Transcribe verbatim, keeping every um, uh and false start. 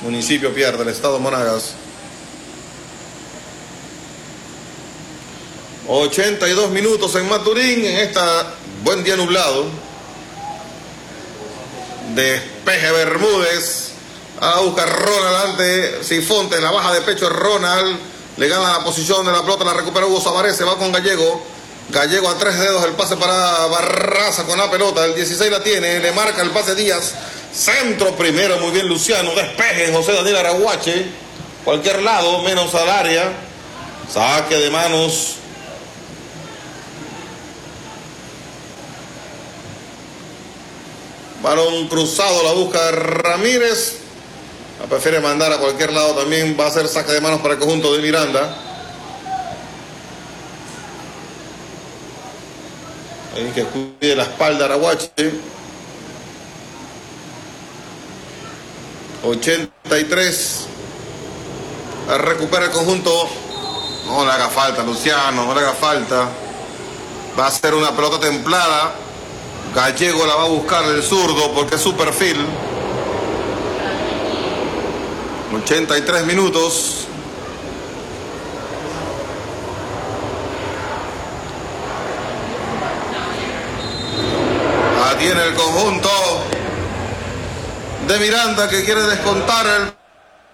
Municipio pierde, el Estado Monagas. ochenta y dos minutos en Maturín, en este buen día nublado. Despeje Bermúdez. A buscar Ronald ante Sifonte, la baja de pecho Ronald. Le gana la posición de la pelota, la recupera Hugo Sabarez, se va con Gallego. Gallego a tres dedos, el pase para Barraza con la pelota, el dieciséis la tiene, le marca el pase Díaz. Centro primero, muy bien Luciano, despeje José Daniel Araguache. Cualquier lado, menos al área. Saque de manos. Balón cruzado, la busca Ramírez. La prefiere mandar a cualquier lado, también va a ser saque de manos para el conjunto de Miranda. Hay que cuide la espalda Araguache. ochenta y tres. Recupera el conjunto. No le haga falta, Luciano, no le haga falta. Va a ser una pelota templada. Gallego la va a buscar el zurdo porque es su perfil. ochenta y tres minutos. La tiene el conjunto de Miranda que quiere descontar el